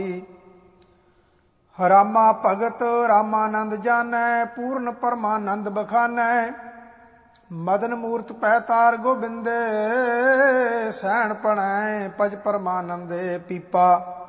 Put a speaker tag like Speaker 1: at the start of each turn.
Speaker 1: ਰਾਮਾ ਭਗਤ ਰਾਮਾਨੰਦ ਜਾਨੈ, ਪੂਰਨ ਪਰਮਾਨੰਦ ਬਖਾਨੈ। ਮਦਨ ਮੂਰਤ ਪੈ ਤਾਰ ਗੋਬਿੰਦੇ, ਸੈਣ ਪਣੈ ਭਜ ਪਰਮਾਨੰਦੇ ਪੀਪਾ।